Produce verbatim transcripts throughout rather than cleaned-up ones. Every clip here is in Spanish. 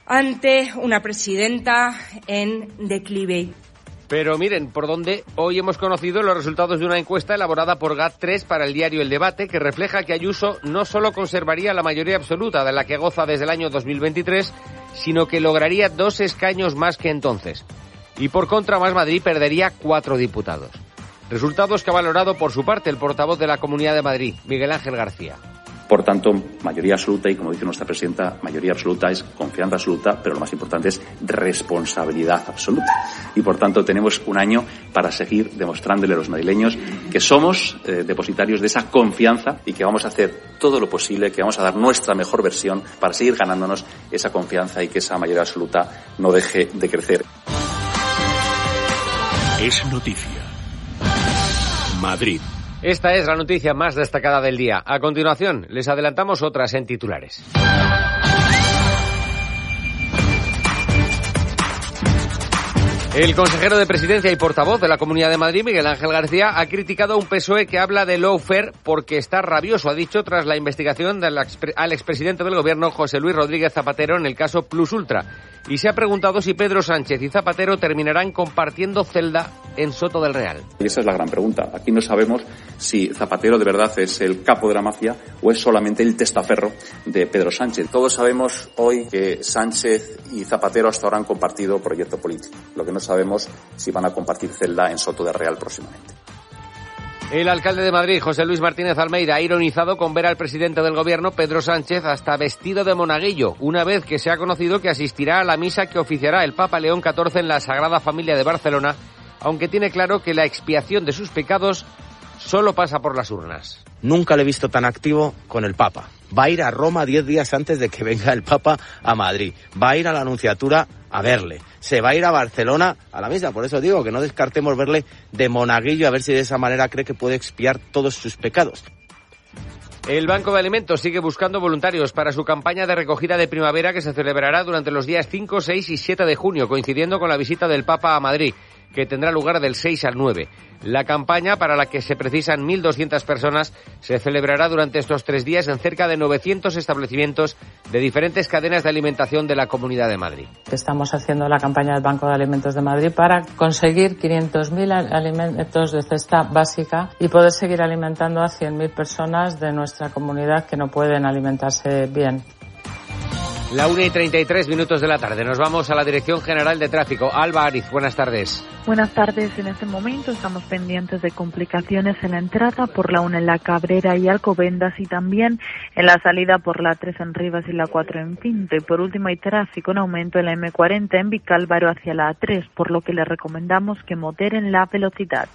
ante una presidenta en declive. Pero miren, por dónde hoy hemos conocido los resultados de una encuesta elaborada por GAT tres para el diario El Debate, que refleja que Ayuso no solo conservaría la mayoría absoluta de la que goza desde el año dos mil veintitrés, sino que lograría dos escaños más que entonces. Y por contra, Más Madrid perdería cuatro diputados. Resultados que ha valorado por su parte el portavoz de la Comunidad de Madrid, Miguel Ángel García. Por tanto, mayoría absoluta, y como dice nuestra presidenta, mayoría absoluta es confianza absoluta, pero lo más importante es responsabilidad absoluta. Y por tanto, tenemos un año para seguir demostrándole a los madrileños que somos eh, depositarios de esa confianza y que vamos a hacer todo lo posible, que vamos a dar nuestra mejor versión para seguir ganándonos esa confianza y que esa mayoría absoluta no deje de crecer. Es noticia. Madrid. Esta es la noticia más destacada del día. A continuación, les adelantamos otras en titulares. El consejero de Presidencia y portavoz de la Comunidad de Madrid, Miguel Ángel García, ha criticado a un P S O E que habla de lawfare porque está rabioso, ha dicho, tras la investigación del expre- al expresidente del Gobierno, José Luis Rodríguez Zapatero, en el caso Plus Ultra. Y se ha preguntado si Pedro Sánchez y Zapatero terminarán compartiendo celda en Soto del Real. Y esa es la gran pregunta. Aquí no sabemos si Zapatero de verdad es el capo de la mafia o es solamente el testaferro de Pedro Sánchez. Todos sabemos hoy que Sánchez y Zapatero hasta ahora han compartido proyecto político. Lo que no sabemos si van a compartir celda en Soto del Real próximamente. El alcalde de Madrid, José Luis Martínez Almeida, ha ironizado con ver al presidente del Gobierno, Pedro Sánchez, hasta vestido de monaguillo, una vez que se ha conocido que asistirá a la misa que oficiará el Papa León catorce en la Sagrada Familia de Barcelona, aunque tiene claro que la expiación de sus pecados solo pasa por las urnas. Nunca le he visto tan activo con el Papa. Va a ir a Roma diez días antes de que venga el Papa a Madrid. Va a ir a la Anunciatura a verle. Se va a ir a Barcelona a la misa. Por eso digo que no descartemos verle de monaguillo, a ver si de esa manera cree que puede expiar todos sus pecados. El Banco de Alimentos sigue buscando voluntarios para su campaña de recogida de primavera que se celebrará durante los días cinco, seis y siete de junio, coincidiendo con la visita del Papa a Madrid, que tendrá lugar del seis al nueve. La campaña, para la que se precisan mil doscientas personas, se celebrará durante estos tres días en cerca de novecientos establecimientos de diferentes cadenas de alimentación de la Comunidad de Madrid. Estamos haciendo la campaña del Banco de Alimentos de Madrid para conseguir quinientos mil alimentos de cesta básica y poder seguir alimentando a cien mil personas de nuestra comunidad que no pueden alimentarse bien. La una y treinta y tres minutos de la tarde. Nos vamos a la Dirección General de Tráfico. Alba Ariz, buenas tardes. Buenas tardes. En este momento estamos pendientes de complicaciones en la entrada por la una en La Cabrera y Alcobendas y también en la salida por la tres en Rivas y la cuatro en Pinto. Y por último hay tráfico en aumento en la eme cuarenta en Vicálvaro hacia la a tres, por lo que les recomendamos que moderen la velocidad.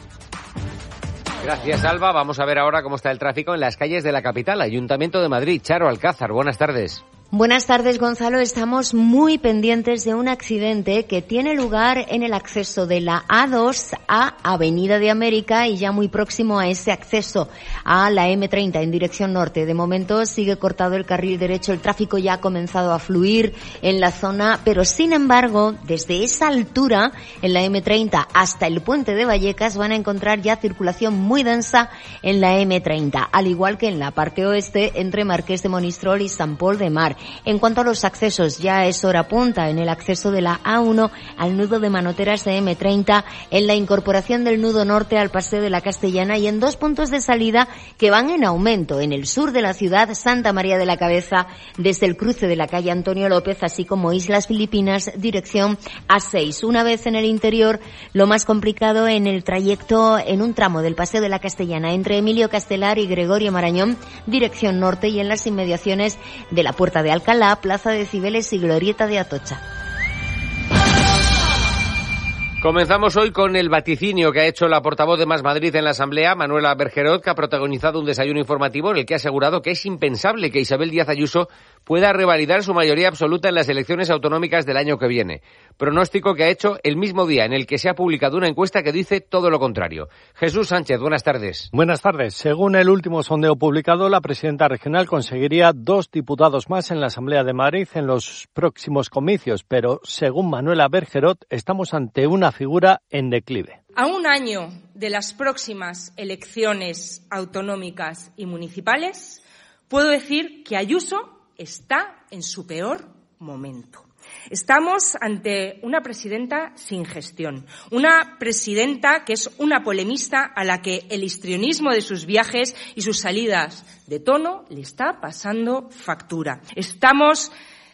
Gracias, Alba. Vamos a ver ahora cómo está el tráfico en las calles de la capital. Ayuntamiento de Madrid. Charo Alcázar, buenas tardes. Buenas tardes, Gonzalo. Estamos muy pendientes de un accidente que tiene lugar en el acceso de la a dos a Avenida de América y ya muy próximo a ese acceso a la eme treinta en dirección norte. De momento sigue cortado el carril derecho, el tráfico ya ha comenzado a fluir en la zona, pero sin embargo, desde esa altura, en la eme treinta hasta el puente de Vallecas, van a encontrar ya circulación muy densa en la eme treinta, al igual que en la parte oeste entre Marqués de Monistrol y San Pol de Mar. En cuanto a los accesos, ya es hora punta en el acceso de la a uno al nudo de Manoteras de eme treinta, en la incorporación del nudo norte al Paseo de la Castellana y en dos puntos de salida que van en aumento, en el sur de la ciudad, Santa María de la Cabeza, desde el cruce de la calle Antonio López, así como Islas Filipinas, dirección a seis. Una vez en el interior, lo más complicado en el trayecto, en un tramo del Paseo de la Castellana, entre Emilio Castelar y Gregorio Marañón, dirección norte, y en las inmediaciones de la Puerta de Alcalá, Plaza de Cibeles y Glorieta de Atocha. Comenzamos hoy con el vaticinio que ha hecho la portavoz de Más Madrid en la Asamblea, Manuela Bergerot, que ha protagonizado un desayuno informativo en el que ha asegurado que es impensable que Isabel Díaz Ayuso pueda revalidar su mayoría absoluta en las elecciones autonómicas del año que viene. Pronóstico que ha hecho el mismo día en el que se ha publicado una encuesta que dice todo lo contrario. Jesús Sánchez, buenas tardes. Buenas tardes. Según el último sondeo publicado, la presidenta regional conseguiría dos diputados más en la Asamblea de Madrid en los próximos comicios, pero según Manuela Bergerot, estamos ante una figura en declive. A un año de las próximas elecciones autonómicas y municipales, puedo decir que Ayuso está en su peor momento. Estamos ante una presidenta sin gestión, una presidenta que es una polemista a la que el histrionismo de sus viajes y sus salidas de tono le está pasando factura. Estamos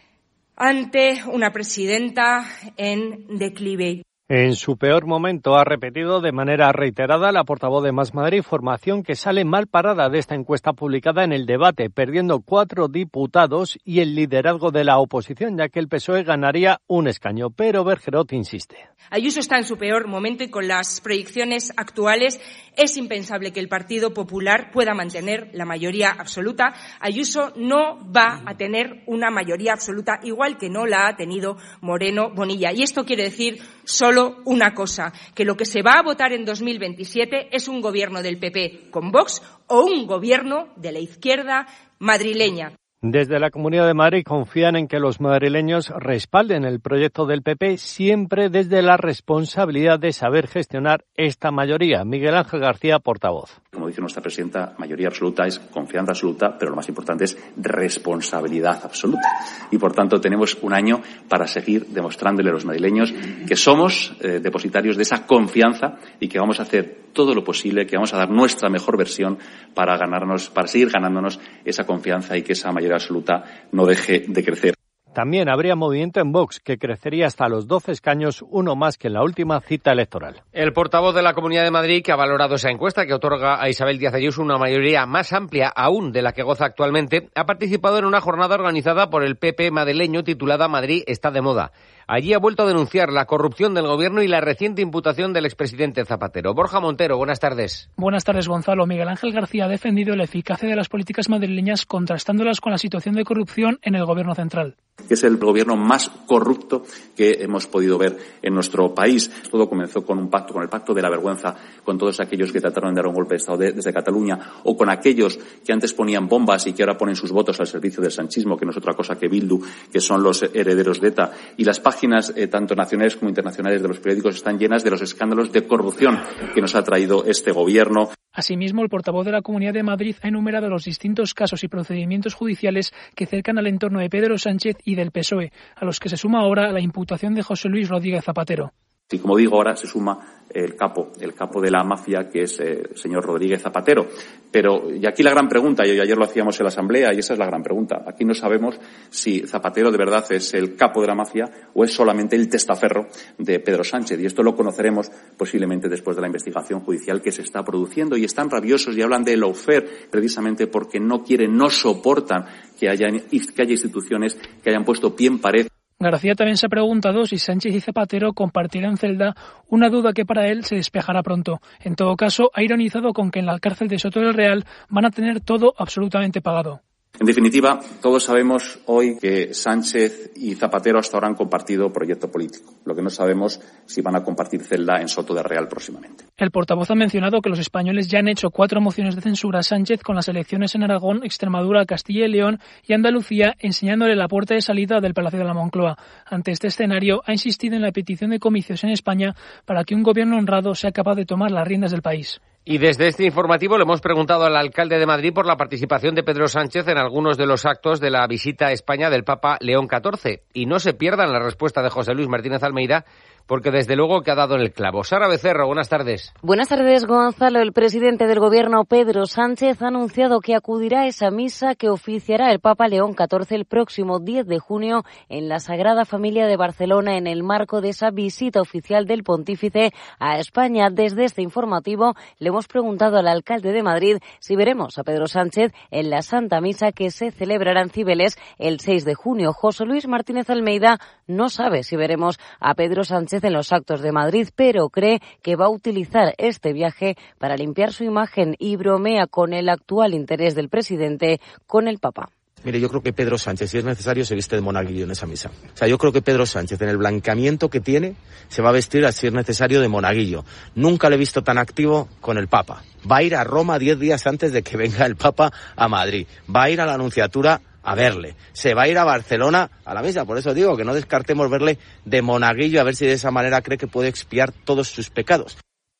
ante una presidenta en declive. En su peor momento ha repetido de manera reiterada la portavoz de Más Madrid, formación que sale mal parada de esta encuesta publicada en El Debate, perdiendo cuatro diputados y el liderazgo de la oposición, ya que el P S O E ganaría un escaño. Pero Bergerot insiste. Ayuso está en su peor momento y con las proyecciones actuales es impensable que el Partido Popular pueda mantener la mayoría absoluta. Ayuso no va a tener una mayoría absoluta, igual que no la ha tenido Moreno Bonilla. Y esto quiere decir solo una cosa, que lo que se va a votar en dos mil veintisiete es un gobierno del P P con Vox o un gobierno de la izquierda madrileña. Desde la Comunidad de Madrid confían en que los madrileños respalden el proyecto del P P, siempre desde la responsabilidad de saber gestionar esta mayoría. Miguel Ángel García, portavoz. Como dice nuestra presidenta, mayoría absoluta es confianza absoluta, pero lo más importante es responsabilidad absoluta. Y, por tanto, tenemos un año para seguir demostrándole a los madrileños que somos eh, depositarios de esa confianza y que vamos a hacer todo lo posible, que vamos a dar nuestra mejor versión para ganarnos, para seguir ganándonos esa confianza y que esa mayoría absoluta no deje de crecer. También habría movimiento en Vox, que crecería hasta los doce escaños, uno más que en la última cita electoral. El portavoz de la Comunidad de Madrid, que ha valorado esa encuesta que otorga a Isabel Díaz Ayuso una mayoría más amplia aún de la que goza actualmente, ha participado en una jornada organizada por el P P madrileño titulada Madrid está de moda. Allí ha vuelto a denunciar la corrupción del gobierno y la reciente imputación del expresidente Zapatero. Borja Montero, buenas tardes. Buenas tardes, Gonzalo. Miguel Ángel García ha defendido la eficacia de las políticas madrileñas contrastándolas con la situación de corrupción en el gobierno central. Es el gobierno más corrupto que hemos podido ver en nuestro país. Todo comenzó con un pacto, con el pacto de la vergüenza, con todos aquellos que trataron de dar un golpe de Estado de, desde Cataluña, o con aquellos que antes ponían bombas y que ahora ponen sus votos al servicio del sanchismo, que no es otra cosa que Bildu, que son los herederos de ETA. Y las páginas, eh, tanto nacionales como internacionales, de los periódicos están llenas de los escándalos de corrupción que nos ha traído este gobierno. Asimismo, el portavoz de la Comunidad de Madrid ha enumerado los distintos casos y procedimientos judiciales que cercan al entorno de Pedro Sánchez y del P S O E, a los que se suma ahora la imputación de José Luis Rodríguez Zapatero. Y como digo, ahora se suma el capo, el capo de la mafia, que es eh, el señor Rodríguez Zapatero. Pero, y aquí la gran pregunta, y ayer lo hacíamos en la Asamblea, y esa es la gran pregunta. Aquí no sabemos si Zapatero de verdad es el capo de la mafia o es solamente el testaferro de Pedro Sánchez. Y esto lo conoceremos posiblemente después de la investigación judicial que se está produciendo. Y están rabiosos y hablan de lawfare precisamente porque no quieren, no soportan que haya, que haya instituciones que hayan puesto pie en pared. García también se ha preguntado si Sánchez y Zapatero compartirán celda, una duda que para él se despejará pronto. En todo caso, ha ironizado con que en la cárcel de Soto del Real van a tener todo absolutamente pagado. En definitiva, todos sabemos hoy que Sánchez y Zapatero hasta ahora han compartido proyecto político. Lo que no sabemos si van a compartir celda en Soto del Real próximamente. El portavoz ha mencionado que los españoles ya han hecho cuatro mociones de censura a Sánchez con las elecciones en Aragón, Extremadura, Castilla y León y Andalucía, enseñándole la puerta de salida del Palacio de la Moncloa. Ante este escenario, ha insistido en la petición de comicios en España para que un gobierno honrado sea capaz de tomar las riendas del país. Y desde este informativo le hemos preguntado al alcalde de Madrid por la participación de Pedro Sánchez en algunos de los actos de la visita a España del Papa León catorce. Y no se pierdan la respuesta de José Luis Martínez Almeida, porque desde luego que ha dado en el clavo. Sara Becerra, buenas tardes. Buenas tardes, Gonzalo. El presidente del Gobierno, Pedro Sánchez, ha anunciado que acudirá a esa misa que oficiará el Papa León catorce el próximo diez de junio en la Sagrada Familia de Barcelona, en el marco de esa visita oficial del pontífice a España. Desde este informativo le hemos preguntado al alcalde de Madrid si veremos a Pedro Sánchez en la Santa Misa que se celebrará en Cibeles el seis de junio. José Luis Martínez Almeida no sabe si veremos a Pedro Sánchez en los actos de Madrid, pero cree que va a utilizar este viaje para limpiar su imagen y bromea con el actual interés del presidente con el Papa. Mire, yo creo que Pedro Sánchez, si es necesario, se viste de monaguillo en esa misa. O sea, yo creo que Pedro Sánchez, en el blanqueamiento que tiene, se va a vestir, si es necesario, de monaguillo. Nunca le he visto tan activo con el Papa. Va a ir a Roma diez días antes de que venga el Papa a Madrid. Va a ir a la Anunciatura a verle. Se va a ir a Barcelona a la misa. Por eso digo que no descartemos verle de monaguillo, a ver si de esa manera cree que puede expiar todos sus pecados.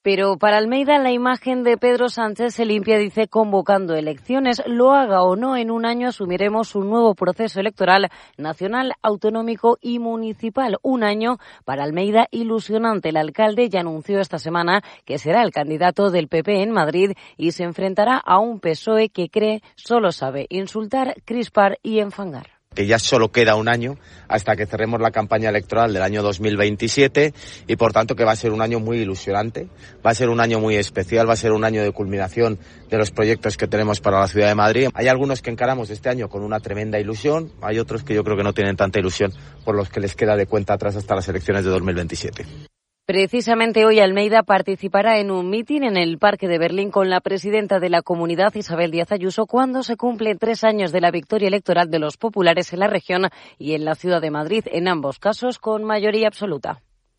Pero para Almeida la imagen de Pedro Sánchez se limpia, dice, convocando elecciones. Lo haga o no, en un año asumiremos un nuevo proceso electoral nacional, autonómico y municipal. Un año para Almeida ilusionante. El alcalde ya anunció esta semana que será el candidato del P P en Madrid y se enfrentará a un P S O E que cree solo sabe insultar, crispar y enfangar. Que ya solo queda un año hasta que cerremos la campaña electoral del año dos mil veintisiete y por tanto que va a ser un año muy ilusionante, va a ser un año muy especial, va a ser un año de culminación de los proyectos que tenemos para la ciudad de Madrid. Hay algunos que encaramos este año con una tremenda ilusión, hay otros que yo creo que no tienen tanta ilusión por los que les queda de cuenta atrás hasta las elecciones de dos mil veintisiete. Precisamente hoy Almeida participará en un mitin en el Parque de Berlín con la presidenta de la Comunidad, Isabel Díaz Ayuso, cuando se cumplen tres años de la victoria electoral de los populares en la región y en la ciudad de Madrid, en ambos casos con mayoría absoluta.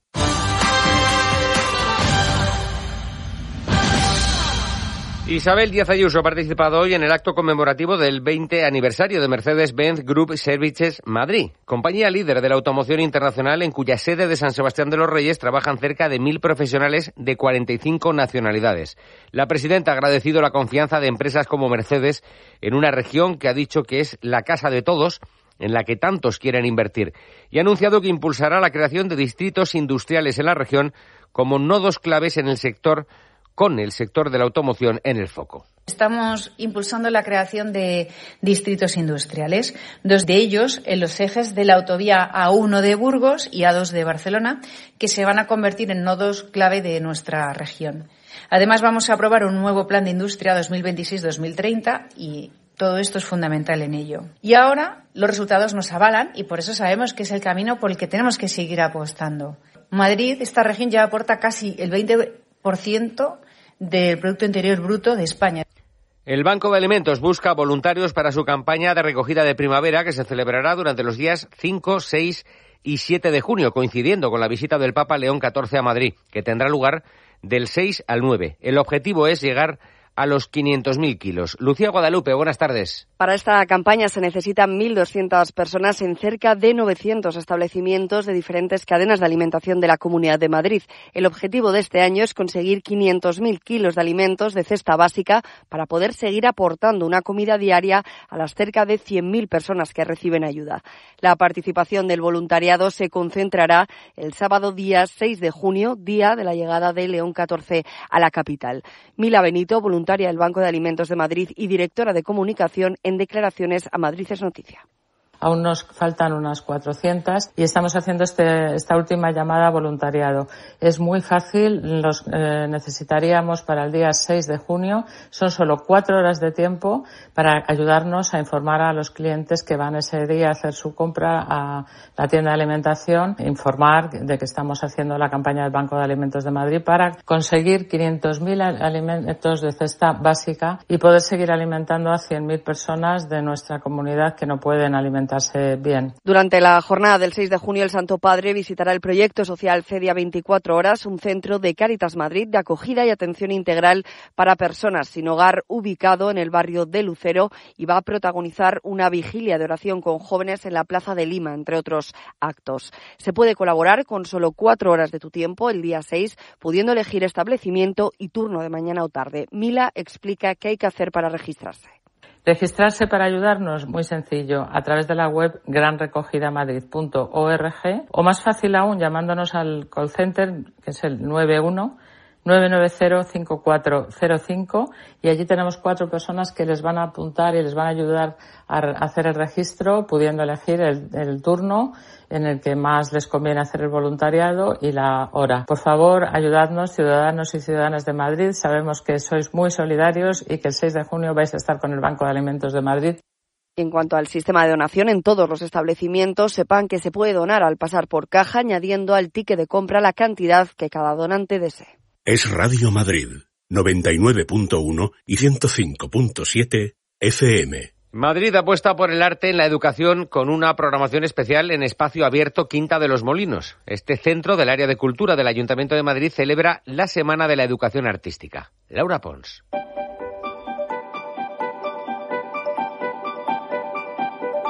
Isabel Díaz Ayuso ha participado hoy en el acto conmemorativo del veinte aniversario de Mercedes-Benz Group Services Madrid, compañía líder de la automoción internacional en cuya sede de San Sebastián de los Reyes trabajan cerca de mil profesionales de cuarenta y cinco nacionalidades. La presidenta ha agradecido la confianza de empresas como Mercedes en una región que ha dicho que es la casa de todos, en la que tantos quieren invertir, y ha anunciado que impulsará la creación de distritos industriales en la región como nodos claves en el sector, con el sector de la automoción en el foco. Estamos impulsando la creación de distritos industriales, dos de ellos en los ejes de la autovía A uno de Burgos y A dos de Barcelona, que se van a convertir en nodos clave de nuestra región. Además, vamos a aprobar un nuevo plan de industria dos mil veintiséis dos mil treinta y todo esto es fundamental en ello. Y ahora los resultados nos avalan y por eso sabemos que es el camino por el que tenemos que seguir apostando. Madrid, esta región, ya aporta casi el veinte por ciento del Producto Interior Bruto de España. El Banco de Alimentos busca voluntarios para su campaña de recogida de primavera que se celebrará durante los días cinco, seis y siete de junio, coincidiendo con la visita del Papa León catorce a Madrid, que tendrá lugar del seis al nueve. El objetivo es llegar a los quinientos mil kilos. Lucía Guadalupe, buenas tardes. Para esta campaña se necesitan mil doscientas personas en cerca de novecientos establecimientos de diferentes cadenas de alimentación de la Comunidad de Madrid. El objetivo de este año es conseguir quinientos mil kilos de alimentos de cesta básica para poder seguir aportando una comida diaria a las cerca de cien mil personas que reciben ayuda. La participación del voluntariado se concentrará el sábado día seis de junio, día de la llegada de León catorce a la capital. Mila Benito, voluntaria del Banco de Alimentos de Madrid y directora de comunicación, en declaraciones a Madrid es Noticia. Aún nos faltan unas cuatrocientas y estamos haciendo este, esta última llamada a voluntariado. Es muy fácil, los eh, necesitaríamos para el día seis de junio. Son solo cuatro horas de tiempo para ayudarnos a informar a los clientes que van ese día a hacer su compra a la tienda de alimentación, informar de que estamos haciendo la campaña del Banco de Alimentos de Madrid para conseguir quinientos mil alimentos de cesta básica y poder seguir alimentando a cien mil personas de nuestra comunidad que no pueden alimentar bien. Durante la jornada del seis de junio, el Santo Padre visitará el proyecto social Feria veinticuatro horas, un centro de Cáritas Madrid de acogida y atención integral para personas sin hogar ubicado en el barrio de Lucero, y va a protagonizar una vigilia de oración con jóvenes en la Plaza de Lima, entre otros actos. Se puede colaborar con solo cuatro horas de tu tiempo el día seis, pudiendo elegir establecimiento y turno de mañana o tarde. Mila explica qué hay que hacer para registrarse. Registrarse para ayudarnos, muy sencillo, a través de la web gran recogida madrid punto org o más fácil aún llamándonos al call center, que es el nueve uno nueve nueve cero cinco cuatro cero cinco, y allí tenemos cuatro personas que les van a apuntar y les van a ayudar a hacer el registro, pudiendo elegir el, el turno en el que más les conviene hacer el voluntariado y la hora. Por favor, ayudadnos, ciudadanos y ciudadanas de Madrid. Sabemos que sois muy solidarios y que el seis de junio vais a estar con el Banco de Alimentos de Madrid. En cuanto al sistema de donación, en todos los establecimientos sepan que se puede donar al pasar por caja, añadiendo al ticket de compra la cantidad que cada donante desee. Es Radio Madrid, noventa y nueve punto uno y ciento cinco punto siete F M. Madrid apuesta por el arte en la educación con una programación especial en Espacio Abierto Quinta de los Molinos. Este centro del área de cultura del Ayuntamiento de Madrid celebra la Semana de la Educación Artística. Laura Pons.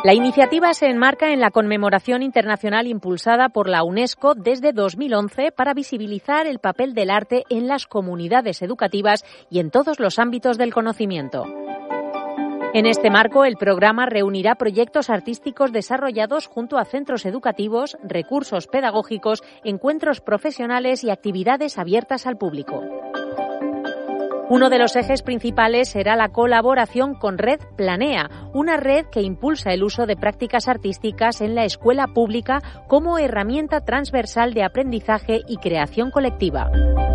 La iniciativa se enmarca en la conmemoración internacional impulsada por la UNESCO desde dos mil once para visibilizar el papel del arte en las comunidades educativas y en todos los ámbitos del conocimiento. En este marco, el programa reunirá proyectos artísticos desarrollados junto a centros educativos, recursos pedagógicos, encuentros profesionales y actividades abiertas al público. Uno de los ejes principales será la colaboración con Red Planea, una red que impulsa el uso de prácticas artísticas en la escuela pública como herramienta transversal de aprendizaje y creación colectiva.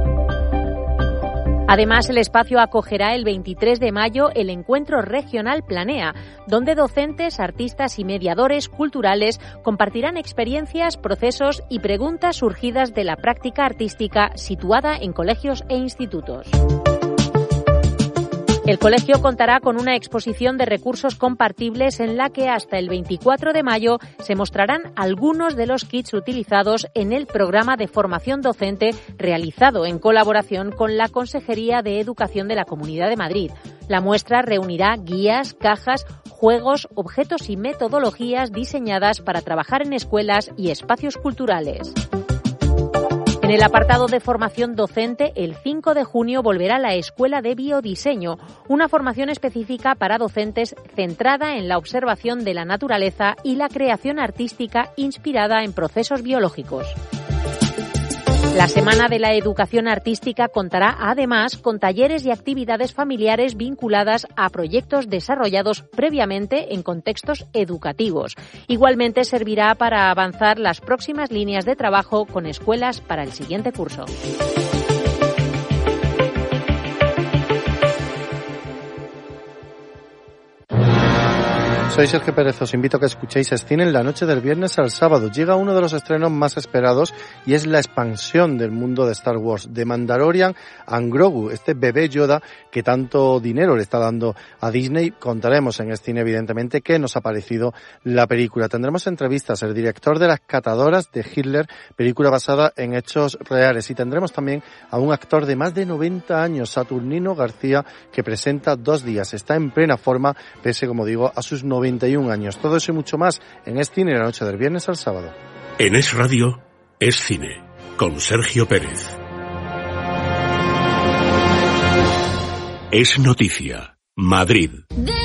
Además, el espacio acogerá el veintitrés de mayo el encuentro regional Planea, donde docentes, artistas y mediadores culturales compartirán experiencias, procesos y preguntas surgidas de la práctica artística situada en colegios e institutos. El colegio contará con una exposición de recursos compartibles en la que hasta el veinticuatro de mayo se mostrarán algunos de los kits utilizados en el programa de formación docente realizado en colaboración con la Consejería de Educación de la Comunidad de Madrid. La muestra reunirá guías, cajas, juegos, objetos y metodologías diseñadas para trabajar en escuelas y espacios culturales. En el apartado de formación docente, el cinco de junio volverá la Escuela de Biodiseño, una formación específica para docentes centrada en la observación de la naturaleza y la creación artística inspirada en procesos biológicos. La Semana de la Educación Artística contará además con talleres y actividades familiares vinculadas a proyectos desarrollados previamente en contextos educativos. Igualmente servirá para avanzar las próximas líneas de trabajo con escuelas para el siguiente curso. Soy Sergio Pérez, os invito a que escuchéis Escine en la noche del viernes al sábado. Llega uno de los estrenos más esperados y es la expansión del mundo de Star Wars, de Mandalorian a Grogu, este bebé Yoda que tanto dinero le está dando a Disney. Contaremos en Escine, evidentemente, qué nos ha parecido la película. Tendremos entrevistas, el director de Las Catadoras de Hitler, película basada en hechos reales. Y tendremos también a un actor de más de noventa años, Saturnino García, que presenta Dos días. Está en plena forma, pese, como digo, a sus noventa y un años. Todo eso y mucho más en Es Cine, la noche del viernes al sábado. En Es Radio, Es Cine, con Sergio Pérez. Es Noticia, Madrid.